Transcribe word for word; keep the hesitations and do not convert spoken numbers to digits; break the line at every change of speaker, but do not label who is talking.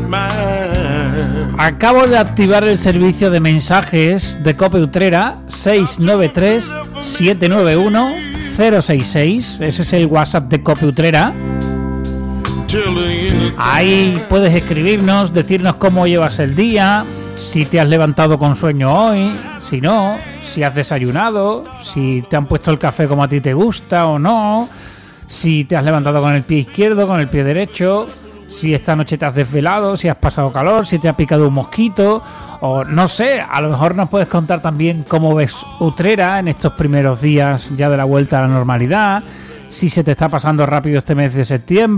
Acabo de activar el servicio de mensajes de COPE Utrera seis nueve tres, siete nueve uno, cero seis seis. Ese es el WhatsApp de COPE Utrera. Ahí puedes escribirnos, decirnos cómo llevas el día, si te has levantado con sueño hoy, si no, si has desayunado, si te han puesto el café como a ti te gusta o no, si te has levantado con el pie izquierdo, con el pie derecho, si esta noche te has desvelado, si has pasado calor, si te ha picado un mosquito, o no sé, a lo mejor nos puedes contar también cómo ves Utrera en estos primeros días ya de la vuelta a la normalidad, si se te está pasando rápido este mes de septiembre.